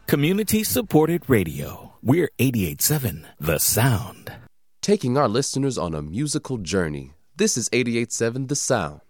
Community-supported radio. We're 88.7 The Sound. Taking our listeners on a musical journey. This is 88.7 The Sound.